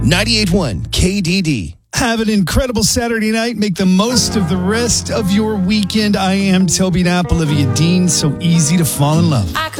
98.1 KDD. Have an incredible Saturday night. Make the most of the rest of your weekend. I am Toby Knapp, Olivia Dean. So easy to fall in love.